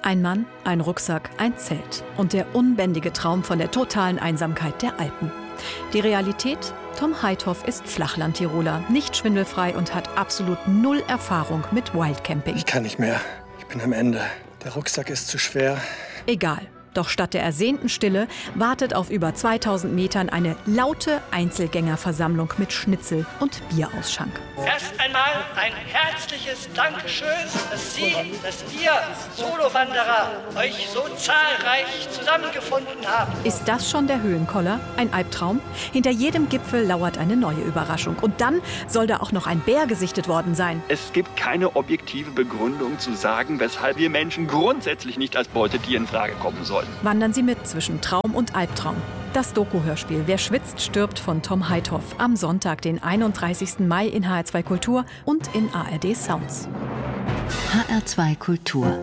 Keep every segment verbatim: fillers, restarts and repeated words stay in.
Ein Mann, ein Rucksack, ein Zelt und der unbändige Traum von der totalen Einsamkeit der Alpen. Die Realität? Tom Heithoff ist Flachland-Tiroler, nicht schwindelfrei und hat absolut null Erfahrung mit Wildcamping. Ich kann nicht mehr. Ich bin am Ende. Der Rucksack ist zu schwer. Egal. Doch statt der ersehnten Stille wartet auf über zweitausend Metern eine laute Einzelgängerversammlung mit Schnitzel und Bierausschank. Erst einmal ein herzliches Dankeschön, dass Sie, dass ihr Solowanderer euch so zahlreich zusammengefunden habt. Ist das schon der Höhenkoller? Ein Albtraum? Hinter jedem Gipfel lauert eine neue Überraschung. Und dann soll da auch noch ein Bär gesichtet worden sein. Es gibt keine objektive Begründung zu sagen, weshalb wir Menschen grundsätzlich nicht als Beutetier in Frage kommen sollen. Wandern Sie mit zwischen Traum und Albtraum. Das Doku-Hörspiel Wer schwitzt, stirbt von Tom Heithoff am Sonntag, den einunddreißigsten Mai in H R zwei Kultur und in A R D Sounds. H R zwei Kultur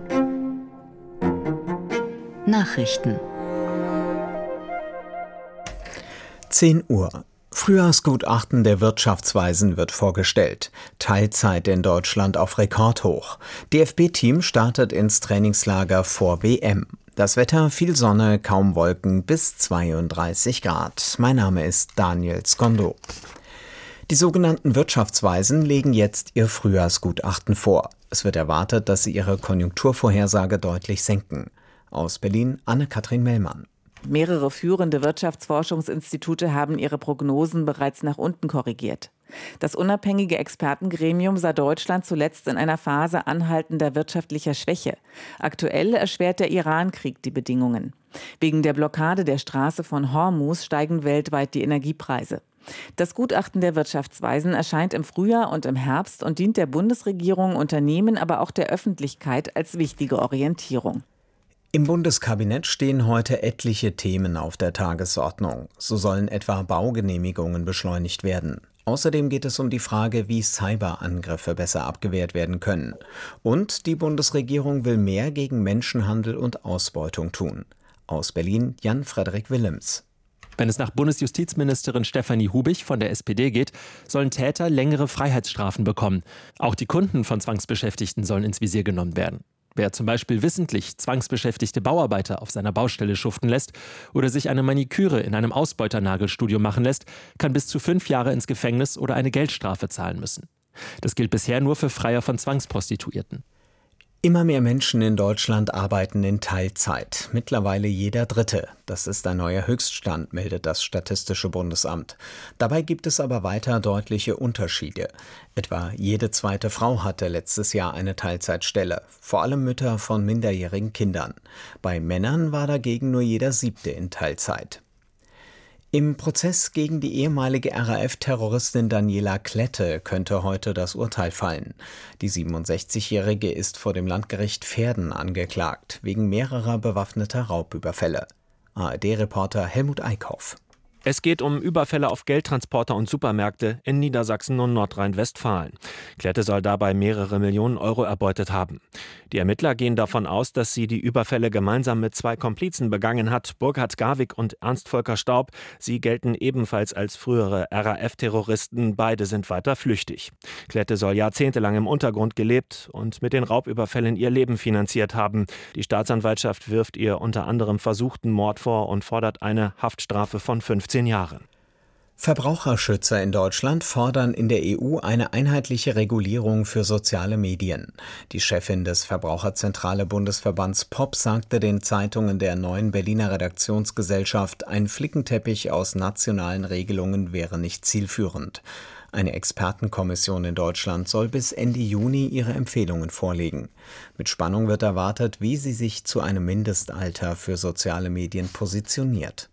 Nachrichten. zehn Uhr. Frühjahrsgutachten der Wirtschaftsweisen wird vorgestellt. Teilzeit in Deutschland auf Rekordhoch. D F B-Team startet ins Trainingslager vor W M. Das Wetter, viel Sonne, kaum Wolken bis zweiunddreißig Grad. Mein Name ist Daniel Skondo. Die sogenannten Wirtschaftsweisen legen jetzt ihr Frühjahrsgutachten vor. Es wird erwartet, dass sie ihre Konjunkturvorhersage deutlich senken. Aus Berlin Anne-Kathrin Mellmann. Mehrere führende Wirtschaftsforschungsinstitute haben ihre Prognosen bereits nach unten korrigiert. Das unabhängige Expertengremium sah Deutschland zuletzt in einer Phase anhaltender wirtschaftlicher Schwäche. Aktuell erschwert der Iran-Krieg die Bedingungen. Wegen der Blockade der Straße von Hormuz steigen weltweit die Energiepreise. Das Gutachten der Wirtschaftsweisen erscheint im Frühjahr und im Herbst und dient der Bundesregierung, Unternehmen, aber auch der Öffentlichkeit als wichtige Orientierung. Im Bundeskabinett stehen heute etliche Themen auf der Tagesordnung. So sollen etwa Baugenehmigungen beschleunigt werden. Außerdem geht es um die Frage, wie Cyberangriffe besser abgewehrt werden können. Und die Bundesregierung will mehr gegen Menschenhandel und Ausbeutung tun. Aus Berlin Jan-Frederik Willems. Wenn es nach Bundesjustizministerin Stefanie Hubich von der S P D geht, sollen Täter längere Freiheitsstrafen bekommen. Auch die Kunden von Zwangsbeschäftigten sollen ins Visier genommen werden. Wer zum Beispiel wissentlich zwangsbeschäftigte Bauarbeiter auf seiner Baustelle schuften lässt oder sich eine Maniküre in einem Ausbeuternagelstudio machen lässt, kann bis zu fünf Jahre ins Gefängnis oder eine Geldstrafe zahlen müssen. Das gilt bisher nur für Freier von Zwangsprostituierten. Immer mehr Menschen in Deutschland arbeiten in Teilzeit. Mittlerweile jeder Dritte. Das ist ein neuer Höchststand, meldet das Statistische Bundesamt. Dabei gibt es aber weiter deutliche Unterschiede. Etwa jede zweite Frau hatte letztes Jahr eine Teilzeitstelle, vor allem Mütter von minderjährigen Kindern. Bei Männern war dagegen nur jeder Siebte in Teilzeit. Im Prozess gegen die ehemalige R A F-Terroristin Daniela Klette könnte heute das Urteil fallen. Die siebenundsechzigjährige ist vor dem Landgericht Verden angeklagt, wegen mehrerer bewaffneter Raubüberfälle. A R D-Reporter Helmut Eickhoff. Es geht um Überfälle auf Geldtransporter und Supermärkte in Niedersachsen und Nordrhein-Westfalen. Klette soll dabei mehrere Millionen Euro erbeutet haben. Die Ermittler gehen davon aus, dass sie die Überfälle gemeinsam mit zwei Komplizen begangen hat, Burkhard Garwig und Ernst-Volker Staub. Sie gelten ebenfalls als frühere R A F-Terroristen. Beide sind weiter flüchtig. Klette soll jahrzehntelang im Untergrund gelebt und mit den Raubüberfällen ihr Leben finanziert haben. Die Staatsanwaltschaft wirft ihr unter anderem versuchten Mord vor und fordert eine Haftstrafe von fünfzehn Jahren. Verbraucherschützer in Deutschland fordern in der E U eine einheitliche Regulierung für soziale Medien. Die Chefin des Verbraucherzentrale Bundesverbands P O P sagte den Zeitungen der neuen Berliner Redaktionsgesellschaft, ein Flickenteppich aus nationalen Regelungen wäre nicht zielführend. Eine Expertenkommission in Deutschland soll bis Ende Juni ihre Empfehlungen vorlegen. Mit Spannung wird erwartet, wie sie sich zu einem Mindestalter für soziale Medien positioniert.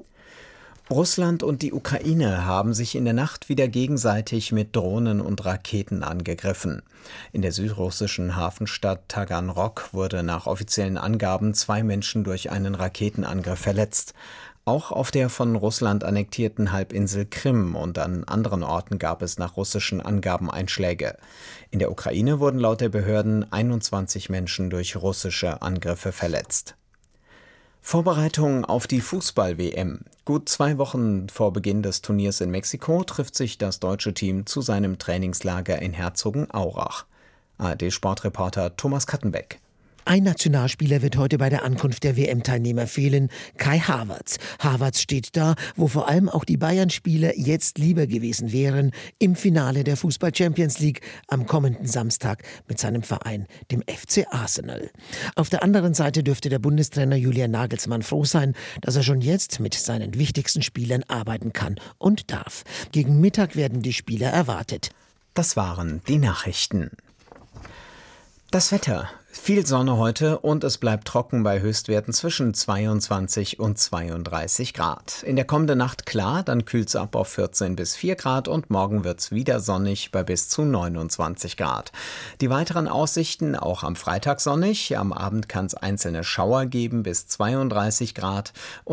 Russland und die Ukraine haben sich in der Nacht wieder gegenseitig mit Drohnen und Raketen angegriffen. In der südrussischen Hafenstadt Taganrog wurde nach offiziellen Angaben zwei Menschen durch einen Raketenangriff verletzt. Auch auf der von Russland annektierten Halbinsel Krim und an anderen Orten gab es nach russischen Angaben Einschläge. In der Ukraine wurden laut der Behörden einundzwanzig Menschen durch russische Angriffe verletzt. Vorbereitungen auf die Fußball-W M. Gut zwei Wochen vor Beginn des Turniers in Mexiko trifft sich das deutsche Team zu seinem Trainingslager in Herzogenaurach. A R D-Sportreporter Thomas Kattenbeck. Ein Nationalspieler wird heute bei der Ankunft der W M-Teilnehmer fehlen, Kai Havertz. Havertz steht da, wo vor allem auch die Bayern-Spieler jetzt lieber gewesen wären, im Finale der Fußball-Champions League am kommenden Samstag mit seinem Verein, dem F C Arsenal. Auf der anderen Seite dürfte der Bundestrainer Julian Nagelsmann froh sein, dass er schon jetzt mit seinen wichtigsten Spielern arbeiten kann und darf. Gegen Mittag werden die Spieler erwartet. Das waren die Nachrichten. Das Wetter. Viel Sonne heute und es bleibt trocken bei Höchstwerten zwischen zweiundzwanzig und zweiunddreißig Grad. In der kommenden Nacht klar, dann kühlt es ab auf vierzehn bis vier Grad und morgen wird es wieder sonnig bei bis zu neunundzwanzig Grad. Die weiteren Aussichten auch am Freitag sonnig, am Abend kann es einzelne Schauer geben bis zweiunddreißig Grad.